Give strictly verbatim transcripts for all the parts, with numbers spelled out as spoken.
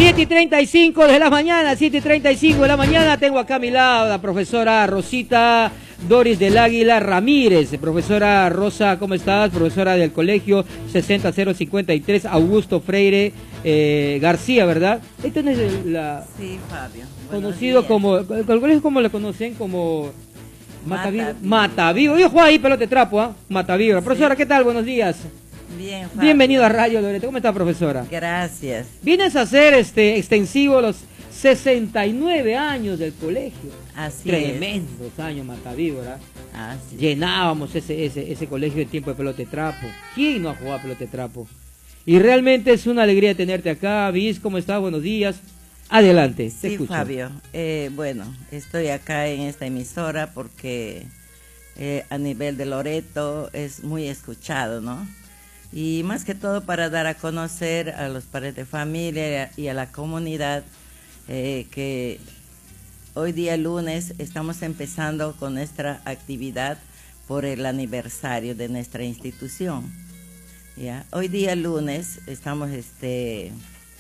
siete y treinta y cinco de la mañana, siete y treinta y cinco de la mañana, tengo acá a mi lado la profesora Rosita Doris del Águila Ramírez. Profesora Rosa, ¿cómo estás? Profesora del colegio sesenta cero cincuenta y tres Augusto Freire eh, García, ¿verdad? Esto es el, la... Sí, Fabio. Conocido como, el colegio como le conocen como... Matavivo. Matavivo. Yo juego ahí pelota de trapo, ¿ah? ¿eh? Matavivo. Profesora, sí. ¿Qué tal? Buenos días. Bien, Fabio. Bienvenido a Radio Loreto. ¿Cómo está, profesora? Gracias. Vienes a hacer este extensivo los sesenta y nueve años del colegio. Así Tremendos es. años, Matavivo, ¿verdad? Así. Llenábamos ese, ese, ese colegio en tiempo de pelota de trapo. ¿Quién no ha jugado a pelota de trapo? Y realmente es una alegría tenerte acá. Viz, ¿cómo estás? Buenos días. Adelante, te Sí, escucho. Fabio. Eh, bueno, estoy acá en esta emisora porque eh, a nivel de Loreto es muy escuchado, ¿no? Y más que todo para dar a conocer a los padres de familia y a la comunidad eh, que hoy día lunes estamos empezando con nuestra actividad por el aniversario de nuestra institución. ¿Ya? Hoy día lunes estamos este,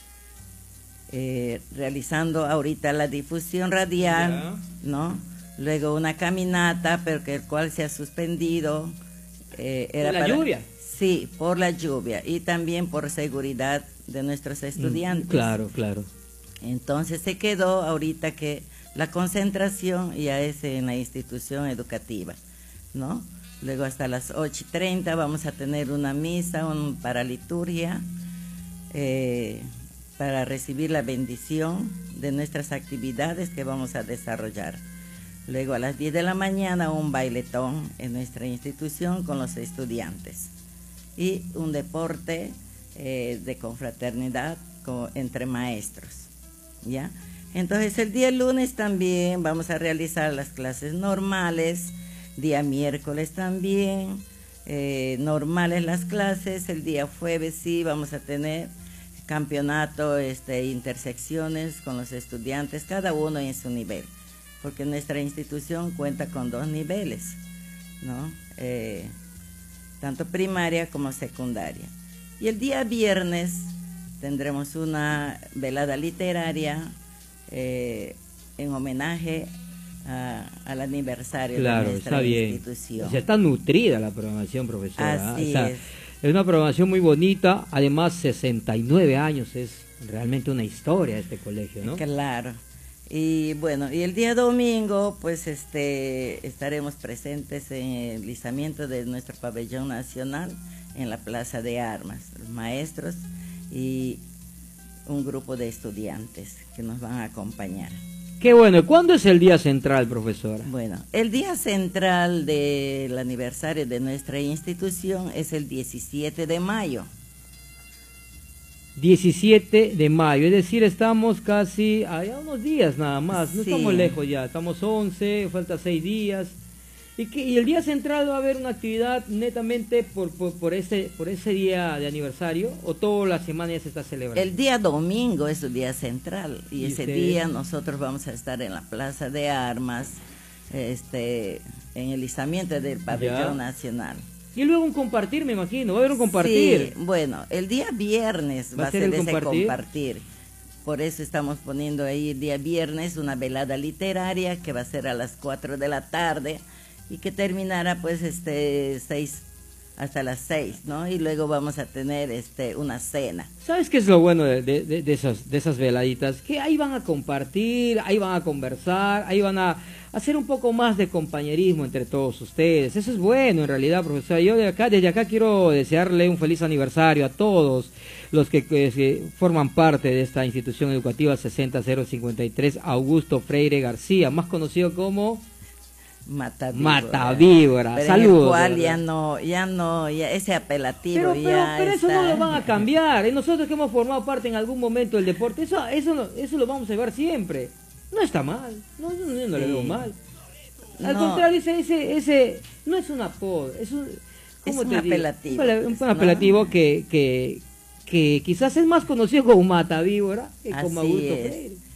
eh, realizando ahorita la difusión radial, yeah. ¿no? Luego una caminata, pero que el cual se ha suspendido. Eh, era ¿Por la para, lluvia? Sí, por la lluvia y también por seguridad de nuestros estudiantes. Mm, claro, claro. Entonces se quedó ahorita que la concentración ya es en la institución educativa, ¿no? Luego hasta las ocho y treinta vamos a tener una misa, un paraliturgia, eh, para recibir la bendición de nuestras actividades que vamos a desarrollar. Luego a las diez de la mañana un bailetón en nuestra institución con los estudiantes. Y un deporte eh, de confraternidad con, entre maestros, ¿ya? Entonces el día lunes también vamos a realizar las clases normales, día miércoles también, eh, normales las clases, el día jueves sí vamos a tener campeonato, este, intersecciones con los estudiantes, cada uno en su nivel, porque nuestra institución cuenta con dos niveles, ¿no? Eh, tanto primaria como secundaria. Y el día viernes tendremos una velada literaria eh, en homenaje a, al aniversario claro, de nuestra está bien. institución. O sea, está nutrida la programación, profesora. Así o sea, es. Es una programación muy bonita, además sesenta y nueve años, es realmente una historia este colegio, ¿no? Claro. Y bueno, y el día domingo, pues este estaremos presentes en el izamiento de nuestro pabellón nacional en la Plaza de Armas, los maestros y un grupo de estudiantes que nos van a acompañar. Qué bueno. ¿Cuándo es el día central, profesora? Bueno, el día central del aniversario de nuestra institución es el diecisiete de mayo. diecisiete de mayo, es decir, estamos casi a unos días nada más, no sí. estamos lejos ya, estamos once, falta seis días. ¿Y, que, y el día central va a haber una actividad netamente por, por, por, ese, por ese día de aniversario o toda la semana ya se está celebrando? El día domingo es el día central y, y ese usted... día nosotros vamos a estar en la Plaza de Armas, este, en el izamiento del pabellón ya. nacional. Y luego un compartir, me imagino, va a haber un compartir. Sí, bueno, el día viernes va, va a ser, ser ese compartir? compartir. Por eso estamos poniendo ahí el día viernes una velada literaria que va a ser a las cuatro de la tarde y que terminará pues este seis hasta las seis, ¿no? Y luego vamos a tener este una cena. ¿Sabes qué es lo bueno de, de, de, de, esas, de esas veladitas? Que ahí van a compartir, ahí van a conversar, ahí van a hacer un poco más de compañerismo entre todos ustedes. Eso es bueno en realidad, profesora. Yo de acá, desde acá quiero desearle un feliz aniversario a todos los que, que, que forman parte de esta institución educativa sesenta cero cincuenta y tres Augusto Freire García, más conocido como... Matavíbora. Matavíbora. Saludos. Cual ya no, ya no, ya ese apelativo pero, pero, ya pero eso está... no lo van a cambiar. Y nosotros que hemos formado parte en algún momento del deporte, eso, eso, eso lo vamos a llevar siempre. No está mal, no, no, no, no sí. le veo mal. Al no. contrario, ese, ese, ese no es un apodo, es un, ¿cómo es un apelativo. Un, un, un apelativo ¿no? que, que, que quizás es más conocido como Matavíbora que como Augusto Freire.